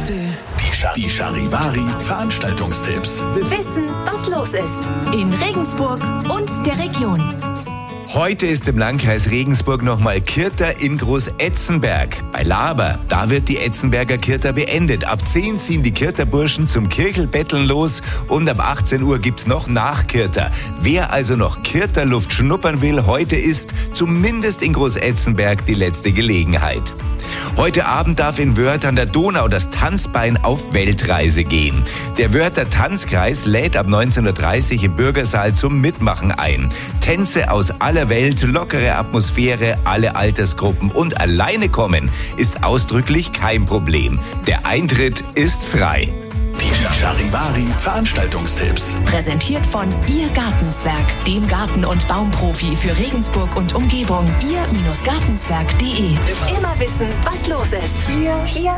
Die Charivari Veranstaltungstipps. Wissen, was los ist in Regensburg und der Region. Heute ist im Landkreis Regensburg nochmal Kirta in Großetzenberg. Bei Laber, da wird die Etzenberger Kirta beendet. Ab 10 ziehen die Kirta-Burschen zum Kirchelbetteln los und ab 18 Uhr gibt's noch Nachkirta. Wer also noch Kirta-Luft schnuppern will, heute ist zumindest in Großetzenberg die letzte Gelegenheit. Heute Abend darf in Wörth an der Donau das Tanzbein auf Weltreise gehen. Der Wörther Tanzkreis lädt ab 19:30 Uhr im Bürgersaal zum Mitmachen ein. Tänze aus aller Welt, lockere Atmosphäre, alle Altersgruppen und alleine kommen ist ausdrücklich kein Problem. Der Eintritt ist frei. Die Charivari Veranstaltungstipps. Präsentiert von Ihr Gartenzwerg, dem Garten- und Baumprofi für Regensburg und Umgebung. Ihr-Gartenzwerg.de. Immer wissen, was los ist. Hier